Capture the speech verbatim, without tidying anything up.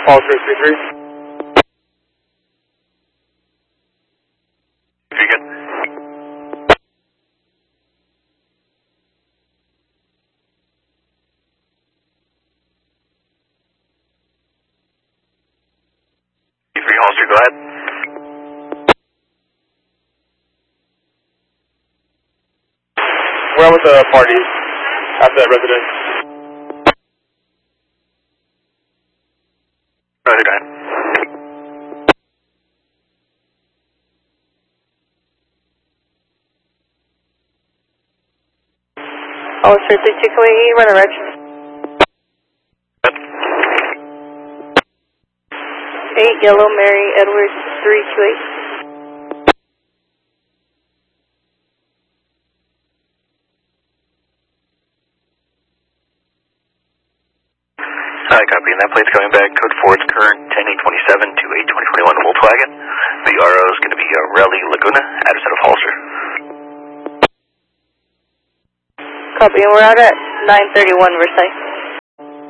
Paul three three three. Very good. three Holster, go ahead. Where was the party at the residence? Go ahead, go ahead. Hollister three two eight, run a reg. eight Yellow Mary Edwards three two eight. Hi, copy. And that plate's coming back. Code four, it's current ten eight twenty-seven to eight twenty twenty-one Volkswagen. The R O is going to be uh, Raleigh Laguna, address out of Holster. Copy, and we're out at nine thirty-one Versailles.